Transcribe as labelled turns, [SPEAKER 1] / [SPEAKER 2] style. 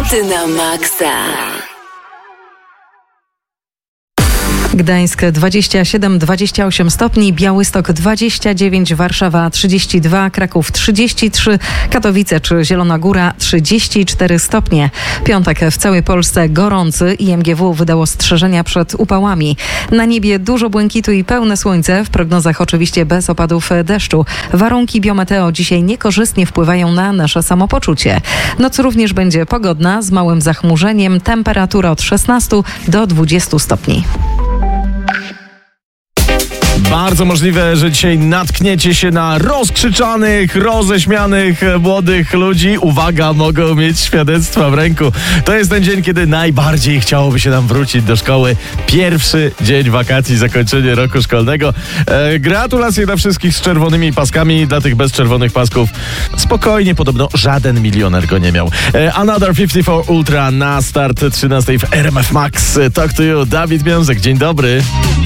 [SPEAKER 1] Hity na maksa.
[SPEAKER 2] Gdańsk 27-28 stopni, Białystok 29, Warszawa 32, Kraków 33, Katowice czy Zielona Góra 34 stopnie. Piątek w całej Polsce gorący. IMGW wydało ostrzeżenia przed upałami. Na niebie dużo błękitu i pełne słońce, w prognozach oczywiście bez opadów deszczu. Warunki biometeo dzisiaj niekorzystnie wpływają na nasze samopoczucie. Noc również będzie pogodna z małym zachmurzeniem, temperatura od 16 do 20 stopni.
[SPEAKER 3] Bardzo możliwe, że dzisiaj natkniecie się na rozkrzyczanych, roześmianych młodych ludzi. Uwaga, mogą mieć świadectwa w ręku. To jest ten dzień, kiedy najbardziej chciałoby się nam wrócić do szkoły. Pierwszy dzień wakacji, zakończenie roku szkolnego. Gratulacje dla wszystkich z czerwonymi paskami. Dla tych bez czerwonych pasków spokojnie, podobno żaden milioner go nie miał. Another 54 Ultra na start 13 w RMF Max. Talk to you, Dawid Miążek. Dzień dobry.